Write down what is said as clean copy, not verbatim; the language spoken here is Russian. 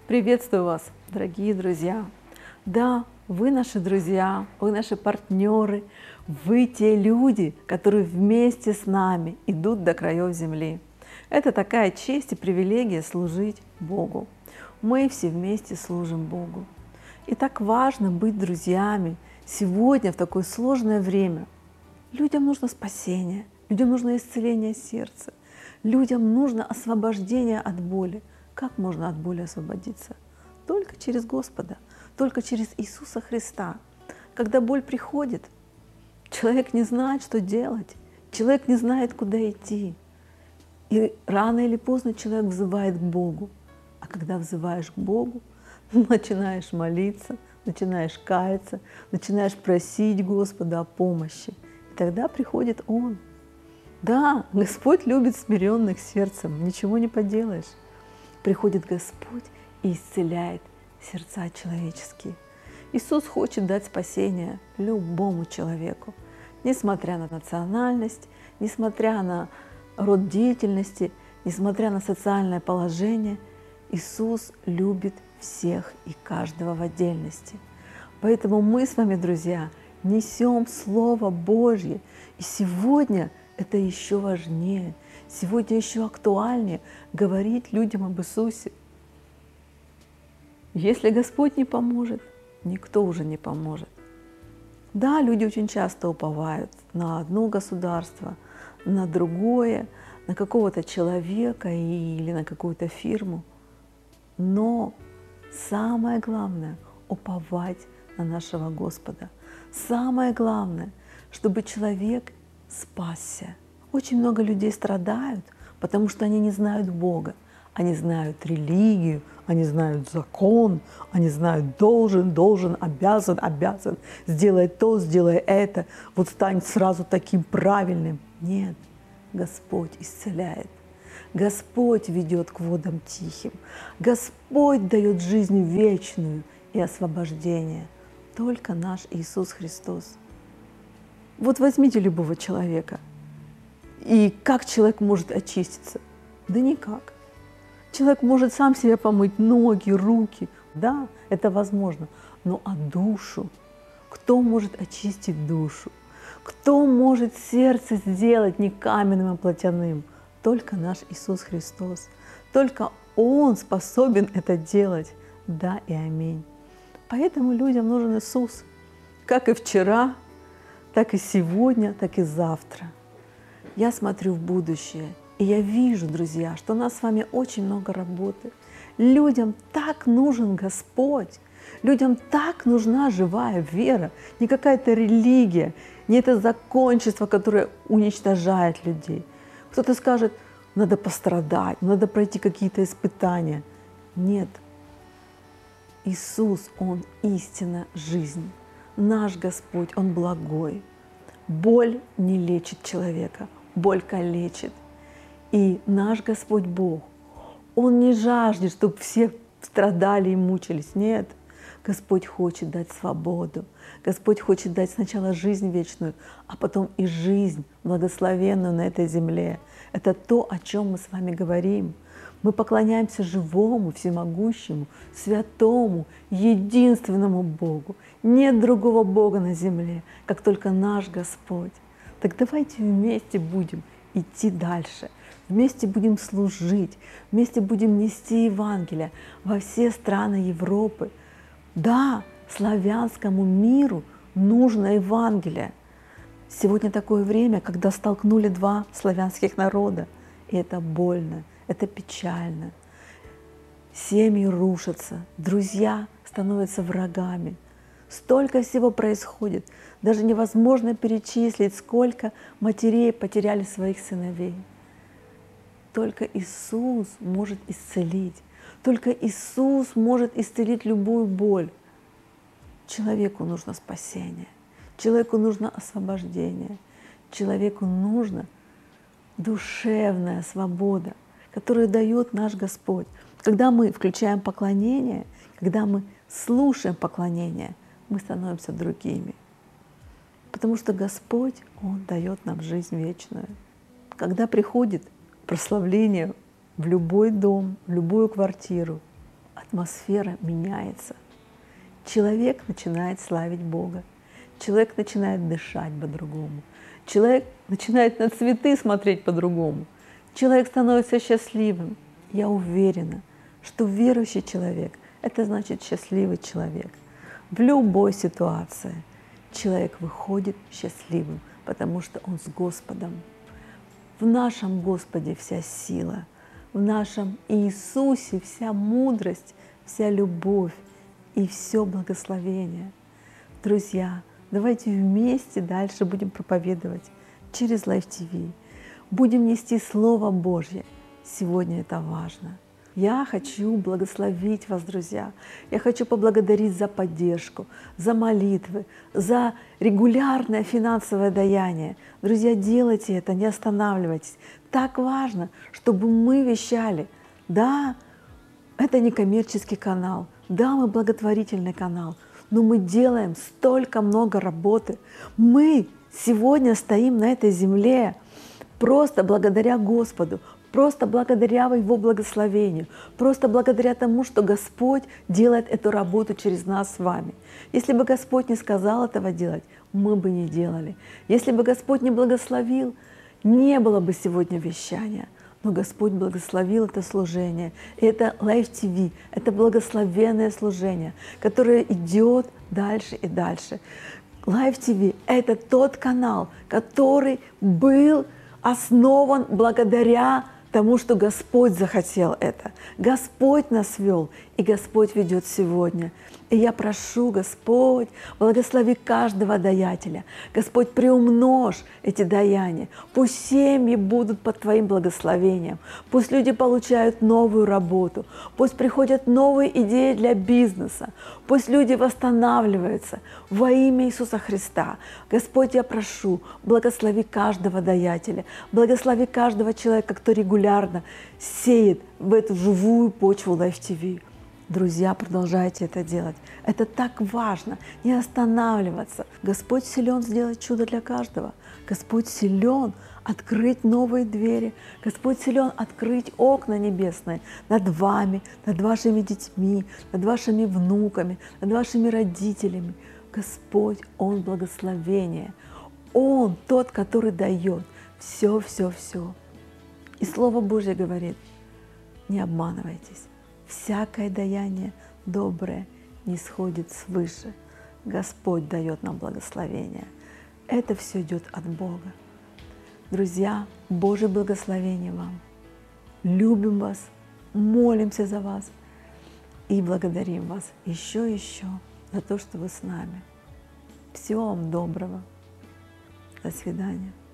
Приветствую вас, дорогие друзья! Да, вы наши друзья, вы наши партнеры, вы те люди, которые вместе с нами идут до краев земли. Это такая честь и привилегия служить Богу. Мы все вместе служим Богу. И так важно быть друзьями сегодня, в такое сложное время. Людям нужно спасение, людям нужно исцеление сердца, людям нужно освобождение от боли. Как можно от боли освободиться? Только через Господа, только через Иисуса Христа. Когда боль приходит, человек не знает, что делать, человек не знает, куда идти. И рано или поздно человек взывает к Богу. А когда взываешь к Богу, начинаешь молиться, начинаешь каяться, начинаешь просить Господа о помощи. И тогда приходит Он. Да, Господь любит смиренных сердцем, ничего не поделаешь. Приходит Господь и исцеляет сердца человеческие. Иисус хочет дать спасение любому человеку, несмотря на национальность, несмотря на род деятельности, несмотря на социальное положение. Иисус любит всех и каждого в отдельности. Поэтому мы с вами, друзья, несем Слово Божье. И сегодня это еще важнее, сегодня еще актуальнее говорить людям об Иисусе. Если Господь не поможет, никто уже не поможет. Да, люди очень часто уповают на одно государство, на другое, на какого-то человека или на какую-то фирму. Но самое главное — уповать на нашего Господа. Самое главное, чтобы человек спасся. Очень много людей страдают, потому что они не знают Бога. Они знают религию, они знают закон, они знают должен, обязан, сделай то, сделай это, вот стань сразу таким правильным. Нет, Господь исцеляет. Господь ведет к водам тихим. Господь дает жизнь вечную и освобождение. Только наш Иисус Христос. Вот возьмите любого человека. И как человек может очиститься? Да никак. Человек может сам себе помыть ноги, руки. Да, это возможно. Но а душу? Кто может очистить душу? Кто может сердце сделать не каменным, а плотяным? Только наш Иисус Христос. Только Он способен это делать. Да и аминь. Поэтому людям нужен Иисус. Как и вчера, так и сегодня, так и завтра. Я смотрю в будущее, и я вижу, друзья, что у нас с вами очень много работы. Людям так нужен Господь, людям так нужна живая вера, не какая-то религия, не это закончество, которое уничтожает людей. Кто-то скажет, надо пострадать, надо пройти какие-то испытания. Нет, Иисус, Он истинно жизнь. Наш Господь, Он благой. Боль не лечит человека, боль калечит. И наш Господь Бог, Он не жаждет, чтобы все страдали и мучились. Нет, Господь хочет дать свободу. Господь хочет дать сначала жизнь вечную, а потом и жизнь благословенную на этой земле. Это то, о чем мы с вами говорим. Мы поклоняемся живому, всемогущему, святому, единственному Богу. Нет другого Бога на земле, как только наш Господь. Так давайте вместе будем идти дальше, вместе будем служить, вместе будем нести Евангелие во все страны Европы. Да, славянскому миру нужно Евангелие. Сегодня такое время, когда столкнули два славянских народа, и это больно. Это печально. Семьи рушатся, друзья становятся врагами. Столько всего происходит. Даже невозможно перечислить, сколько матерей потеряли своих сыновей. Только Иисус может исцелить. Только Иисус может исцелить любую боль. Человеку нужно спасение. Человеку нужно освобождение. Человеку нужна душевная свобода, которую дает наш Господь. Когда мы включаем поклонение, когда мы слушаем поклонение, мы становимся другими. Потому что Господь, Он дает нам жизнь вечную. Когда приходит прославление в любой дом, в любую квартиру, от атмосфера меняется. Человек начинает славить Бога. Человек начинает дышать по-другому. Человек начинает на цветы смотреть по-другому. Человек становится счастливым. Я уверена, что верующий человек – это значит счастливый человек. В любой ситуации человек выходит счастливым, потому что он с Господом. В нашем Господе вся сила, в нашем Иисусе вся мудрость, вся любовь и все благословение. Друзья, давайте вместе дальше будем проповедовать через Life TV. Будем нести Слово Божье. Сегодня это важно. Я хочу благословить вас, друзья. Я хочу поблагодарить за поддержку, за молитвы, за регулярное финансовое даяние. Друзья, делайте это, не останавливайтесь. Так важно, чтобы мы вещали. Да, это не коммерческий канал. Да, мы благотворительный канал. Но мы делаем столько много работы. Мы сегодня стоим на этой земле просто благодаря Господу. Просто благодаря Его благословению, просто благодаря тому, что Господь делает эту работу через нас с вами. Если бы Господь не сказал этого делать, мы бы не делали. Если бы Господь не благословил, не было бы сегодня вещания. Но Господь благословил это служение. И это Life TV, это благословенное служение, которое идет дальше и дальше. Life TV – это тот канал, который был основан благодаря тому, что Господь захотел это. Господь нас вел, и Господь ведет сегодня. И я прошу, Господь, благослови каждого даятеля. Господь, приумножь эти даяния. Пусть семьи будут под Твоим благословением. Пусть люди получают новую работу. Пусть приходят новые идеи для бизнеса. Пусть люди восстанавливаются во имя Иисуса Христа. Господь, я прошу, благослови каждого даятеля. Благослови каждого человека, кто регулярно сеет в эту живую почву Life TV. Друзья, продолжайте это делать. Это так важно, не останавливаться. Господь силен сделать чудо для каждого. Господь силен открыть новые двери. Господь силен открыть окна небесные над вами, над вашими детьми, над вашими внуками, над вашими родителями. Господь, Он благословение. Он тот, который дает все, все, все. И Слово Божье говорит, не обманывайтесь. Всякое даяние доброе не сходит свыше. Господь дает нам благословение. Это все идет от Бога. Друзья, Божье благословение вам. Любим вас, молимся за вас и благодарим вас еще и еще за то, что вы с нами. Всего вам доброго. До свидания.